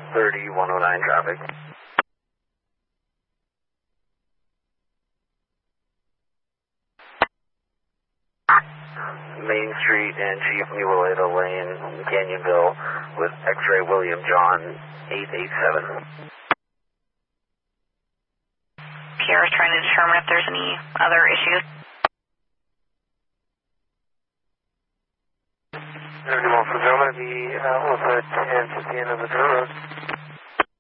30-109 traffic. Main Street and Chief Mualeta Lane, Canyonville, with X-Ray William John 887. Pierre is trying to determine if there's any other issues. 31 for Gentleman, the outlet at 10 at the end of the dirt road.